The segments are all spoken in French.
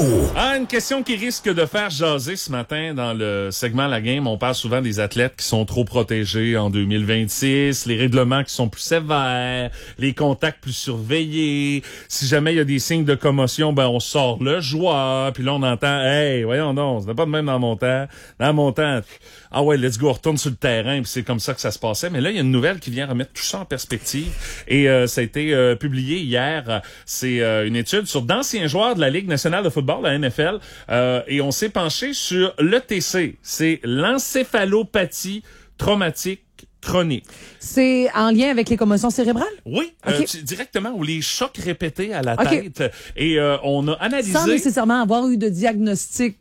Une question qui risque de faire jaser ce matin dans le segment La Game. On parle souvent des athlètes qui sont trop protégés en 2026, les règlements qui sont plus sévères, les contacts plus surveillés. Si jamais il y a des signes de commotion, on sort le joueur. Puis là, on entend, hey, voyons non, c'est pas de même dans mon temps. Dans mon temps, ah ouais, let's go, on retourne sur le terrain. Puis c'est comme ça que ça se passait. Mais là, il y a une nouvelle qui vient remettre tout ça en perspective. Et ça a été publié hier. C'est une étude sur d'anciens joueurs de la Ligue nationale de football, la NFL, et on s'est penché sur l'ETC. C'est l'encéphalopathie traumatique chronique. C'est en lien avec les commotions cérébrales? Oui, okay. Directement, ou les chocs répétés à la tête. Et on a analysé... Sans nécessairement avoir eu de diagnostic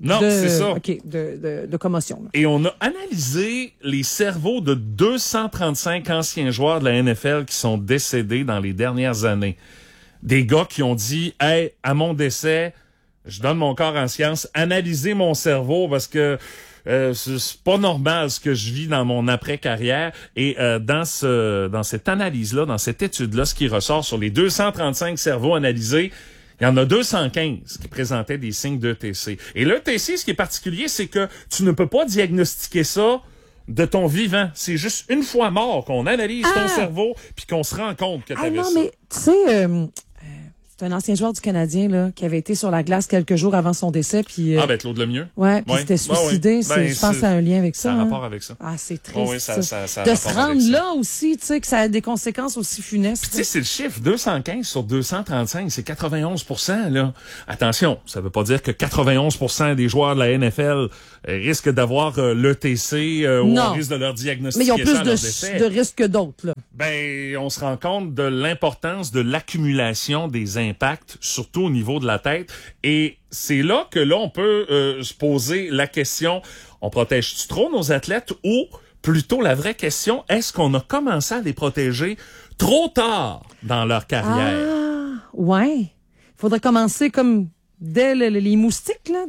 de commotion. Là. Et on a analysé les cerveaux de 235 anciens joueurs de la NFL qui sont décédés dans les dernières années. Des gars qui ont dit, hey, à mon décès, je donne mon corps en science, analysez mon cerveau parce que c'est pas normal ce que je vis dans mon après-carrière. Et dans cette analyse-là, dans cette étude-là, ce qui ressort sur les 235 cerveaux analysés, il y en a 215 qui présentaient des signes d'ETC. Et l'ETC, ce qui est particulier, c'est que tu ne peux pas diagnostiquer ça de ton vivant. C'est juste une fois mort qu'on analyse ton cerveau puis qu'on se rend compte que t'avais ça. Non, mais tu sais... C'est un ancien joueur du Canadien là qui avait été sur la glace quelques jours avant son décès. Puis, Claude Lemieux. Ouais, puis c'était suicidé. Je pense que ça a un lien avec ça. Ça a un rapport avec ça. Ah, c'est triste. Oui, ça de se rendre là aussi, tu sais, que ça a des conséquences aussi funestes. Puis tu sais, c'est le chiffre 215 sur 235, c'est 91%, là. Attention, ça veut pas dire que 91% des joueurs de la NFL risquent d'avoir l'ETC ou on risque de leur diagnostiquer. Mais ils ont plus de risques que d'autres, là. On se rend compte de l'importance de l'accumulation des impacts, surtout au niveau de la tête. Et c'est là que on peut se poser la question, on protège-tu trop nos athlètes ou plutôt la vraie question, est-ce qu'on a commencé à les protéger trop tard dans leur carrière? Ah, ouais. Faudrait commencer comme dès les moustiques, là.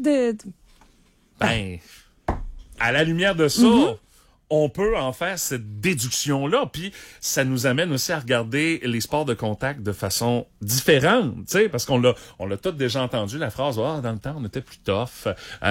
À la lumière de ça, on peut en faire cette déduction-là, puis ça nous amène aussi à regarder les sports de contact de façon différente, tu sais, parce qu'on l'a tous déjà entendu, la phrase « dans le temps, on était plus tough.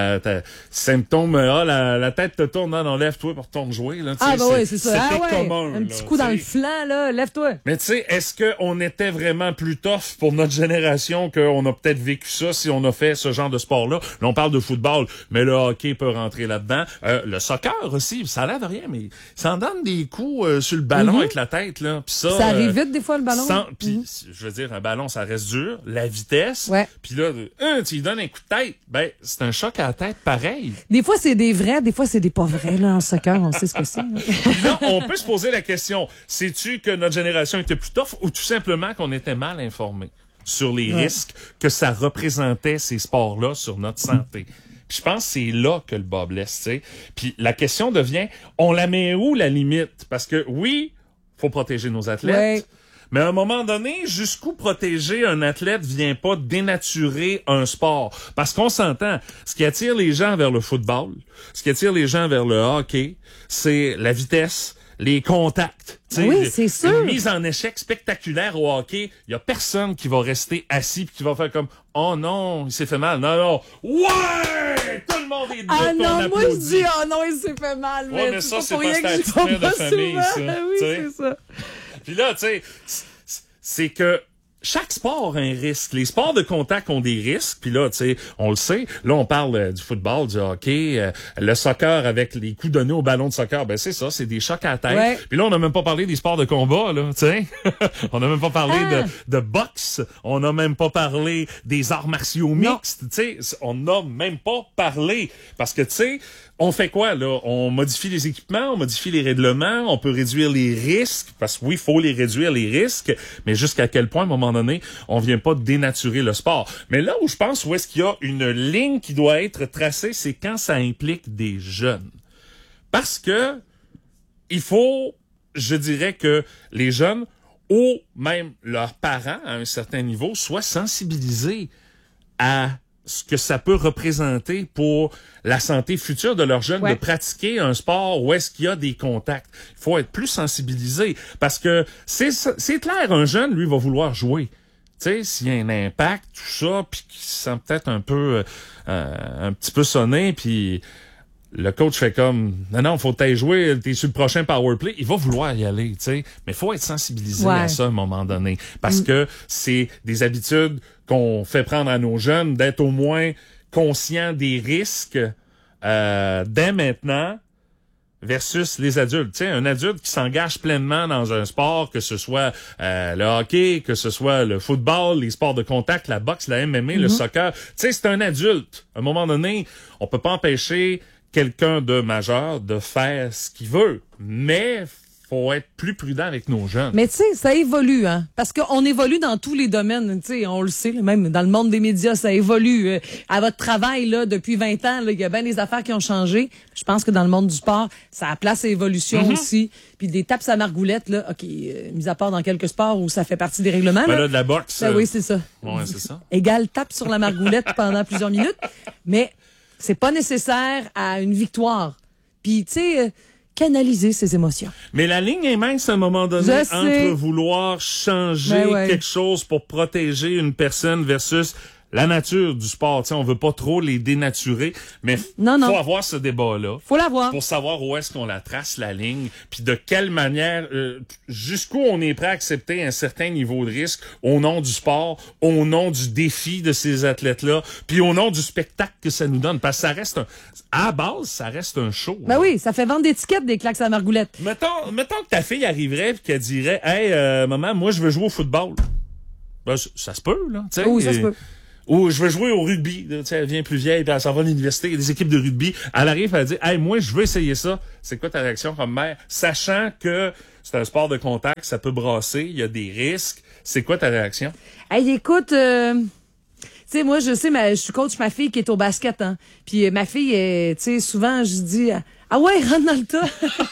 Symptôme, la tête te tourne, non, lève-toi pour retourner jouer. » là, oui, c'est ça. C'était commun. Un petit coup dans le flanc, là, lève-toi. Mais tu sais, est-ce qu'on était vraiment plus tough pour notre génération qu'on a peut-être vécu ça si on a fait ce genre de sport-là? Là, on parle de football, mais le hockey peut rentrer là-dedans. Le soccer aussi, ça a l'air de rien, mais ça en donne des coups sur le ballon avec la tête, là. Pis ça arrive vite des fois, le ballon. Puis, je veux dire, un ballon, ça reste dur. La vitesse. Ouais. Puis là, tu lui donnes un coup de tête. C'est un choc à la tête pareil. Des fois, c'est des vrais, des fois, c'est des pas vrais, là, en soccer. On sait ce que c'est. Là, on peut se poser la question, sais-tu que notre génération était plus tough ou tout simplement qu'on était mal informés sur les risques que ça représentait, ces sports-là, sur notre santé? Je pense que c'est là que le bas blesse, tu sais. Puis la question devient, on la met où, la limite? Parce que oui, faut protéger nos athlètes, mais à un moment donné, jusqu'où protéger un athlète vient pas dénaturer un sport? Parce qu'on s'entend, ce qui attire les gens vers le football, ce qui attire les gens vers le hockey, c'est la vitesse, les contacts. Oui, c'est sûr. Une mise en échec spectaculaire au hockey, il y a personne qui va rester assis puis qui va faire comme « Oh non, il s'est fait mal. » Non. Ouais! Tout le monde est de ton moi je dis « Oh non, il s'est fait mal. » mais ça, c'est pas statique de famille, ça. Oui, c'est ça. Puis là, tu sais, c'est que chaque sport a un risque. Les sports de contact ont des risques. Puis là, tu sais, on le sait. Là, on parle du football, du hockey, le soccer avec les coups donnés au ballon de soccer. Ben c'est ça, c'est des chocs à la tête. Ouais. Puis là, on n'a même pas parlé des sports de combat, là. Tu sais, on n'a même pas parlé de boxe. On n'a même pas parlé des arts martiaux mixtes. Tu sais, on n'a même pas parlé parce que tu sais. On fait quoi, là? On modifie les équipements, on modifie les règlements, on peut réduire les risques, parce que oui, il faut les réduire, les risques, mais jusqu'à quel point, à un moment donné, on vient pas dénaturer le sport. Mais là où je pense, où est-ce qu'il y a une ligne qui doit être tracée, c'est quand ça implique des jeunes. Parce que il faut, je dirais que les jeunes, ou même leurs parents, à un certain niveau, soient sensibilisés à ce que ça peut représenter pour la santé future de leurs jeunes de pratiquer un sport où est-ce qu'il y a des contacts. Il faut être plus sensibilisé parce que c'est clair, un jeune, lui, va vouloir jouer. sais, s'il y a un impact, tout ça, puis qu'il se sent peut-être un petit peu sonné, puis le coach fait comme, non, faut t'aller jouer, t'es sur le prochain power play. Il va vouloir y aller, tu sais. Mais faut être sensibilisé à ça à un moment donné. Parce que c'est des habitudes qu'on fait prendre à nos jeunes d'être au moins conscients des risques dès maintenant versus les adultes. Tu sais, un adulte qui s'engage pleinement dans un sport, que ce soit le hockey, que ce soit le football, les sports de contact, la boxe, la MMA, le soccer. Tu sais, c'est un adulte. À un moment donné, on peut pas empêcher quelqu'un de majeur de faire ce qu'il veut, mais faut être plus prudent avec nos jeunes. Mais tu sais, ça évolue, hein, parce qu'on évolue dans tous les domaines, tu sais, on le sait, même dans le monde des médias, ça évolue. À votre travail, là, depuis 20 ans, il y a bien des affaires qui ont changé. Je pense que dans le monde du sport, ça a place à évolution aussi. Puis des tapes à margoulette, là, OK, mis à part dans quelques sports où ça fait partie des règlements. Ben là, de la boxe. Ben oui, c'est ça. Ouais, c'est ça. Égal tape sur la margoulette pendant plusieurs minutes. Mais c'est pas nécessaire à une victoire. Puis, tu sais, canaliser ses émotions. Mais la ligne est mince à un moment donné entre vouloir changer quelque chose pour protéger une personne versus la nature du sport. T'sais, on veut pas trop les dénaturer, mais faut avoir ce débat-là. Faut l'avoir. Pour savoir où est-ce qu'on la trace, la ligne, puis de quelle manière, jusqu'où on est prêt à accepter un certain niveau de risque au nom du sport, au nom du défi de ces athlètes-là, puis au nom du spectacle que ça nous donne. Parce que ça reste à la base, ça reste un show. Ben oui, ça fait vendre des tickets des claques à la margoulette. Mettons que ta fille arriverait et qu'elle dirait, hey, maman, moi, je veux jouer au football. Ben, ça se peut, là. T'sais, oui, ça se peut. Ou je veux jouer au rugby. Elle vient plus vieille, puis elle s'en va à l'université, il y a des équipes de rugby. Elle arrive, elle dit, hey, moi, je veux essayer ça. C'est quoi ta réaction comme mère? Sachant que c'est un sport de contact, ça peut brasser, il y a des risques. C'est quoi ta réaction? Hey, écoute, tu sais, moi, je sais, je suis coach ma fille qui est au basket, hein. Puis ma fille, tu sais, souvent, je dis, ah ouais, rentre dans le tas.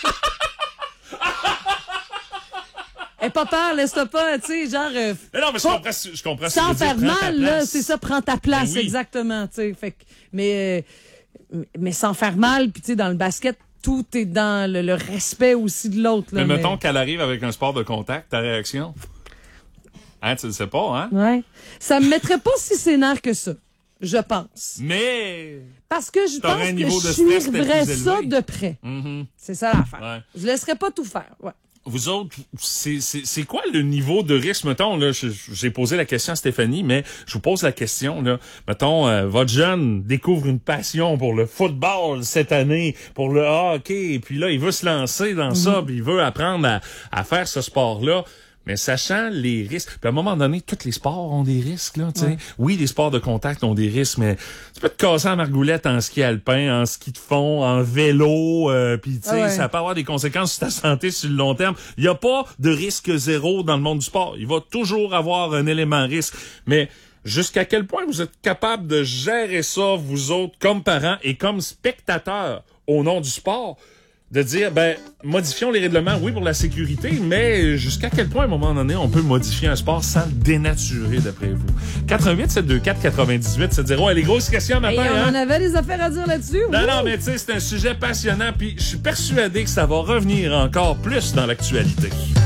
Et pas peur, laisse-toi pas, tu sais, genre... mais non, mais je comprends. Sans faire mal, là, c'est ça, prends ta place, ben oui. exactement, tu sais. Fait que, mais sans faire mal, puis tu sais, dans le basket, tout est dans le respect aussi de l'autre. Mais mettons qu'elle arrive avec un sport de contact, ta réaction? Hein, tu le sais pas, hein? Ouais. Ça me mettrait pas si sénère que ça, je pense. Mais... Parce que je pense que je suivrais ça de près. C'est ça l'affaire. Ouais. Je laisserais pas tout faire, ouais. Vous autres, c'est quoi le niveau de risque? Mettons, là, j'ai posé la question à Stéphanie, mais je vous pose la question, là. Mettons, votre jeune découvre une passion pour le football cette année, pour le hockey, et puis là, il veut se lancer dans ça, puis il veut apprendre à faire ce sport-là. Mais sachant les risques, puis à un moment donné, tous les sports ont des risques, là, tu sais. Oui, les sports de contact ont des risques, mais tu peux te casser en margoulette en ski alpin, en ski de fond, en vélo, puis tu sais, ça peut avoir des conséquences sur ta santé sur le long terme. Il y a pas de risque zéro dans le monde du sport. Il va toujours avoir un élément risque, mais jusqu'à quel point vous êtes capable de gérer ça, vous autres, comme parents et comme spectateurs, au nom du sport? De dire, modifions les règlements, oui, pour la sécurité, mais jusqu'à quel point, à un moment donné, on peut modifier un sport sans le dénaturer, d'après vous? 88-724-98-70. Les grosses questions, ma part, hein? On avait des affaires à dire là-dessus. Non, mais tu sais, c'est un sujet passionnant, puis je suis persuadé que ça va revenir encore plus dans l'actualité.